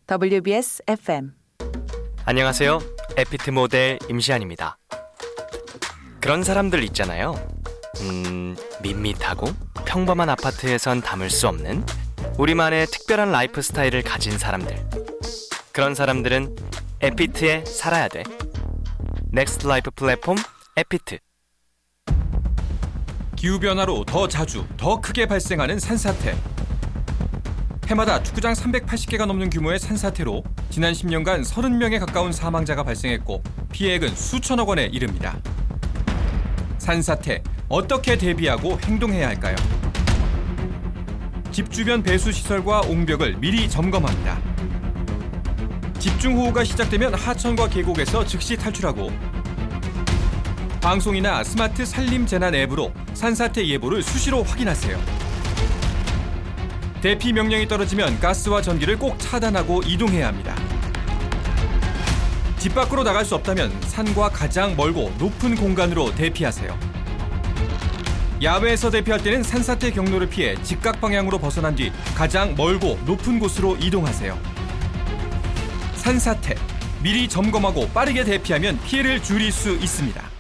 WBS FM. 안녕하세요. 에피트 모델 임시안입니다. 그런 사람들 있잖아요. 밋밋하고 평범한 아파트에선 담을 수 없는 우리만의 특별한 라이프 스타일을 가진 사람들. 그런 사람들은 에피트에 살아야 돼. 넥스트 라이프 플랫폼 에피트. 기후변화로 더 자주, 더 크게 발생하는 산사태. 해마다 축구장 380개가 넘는 규모의 산사태로 지난 10년간 30명에 가까운 사망자가 발생했고 피해액은 수천억 원에 이릅니다. 산사태, 어떻게 대비하고 행동해야 할까요? 집 주변 배수시설과 옹벽을 미리 점검합니다. 집중호우가 시작되면 하천과 계곡에서 즉시 탈출하고 방송이나 스마트 산림재난 앱으로 산사태 예보를 수시로 확인하세요. 대피 명령이 떨어지면 가스와 전기를 꼭 차단하고 이동해야 합니다. 집 밖으로 나갈 수 없다면 산과 가장 멀고 높은 공간으로 대피하세요. 야외에서 대피할 때는 산사태 경로를 피해 직각 방향으로 벗어난 뒤 가장 멀고 높은 곳으로 이동하세요. 산사태, 미리 점검하고 빠르게 대피하면 피해를 줄일 수 있습니다.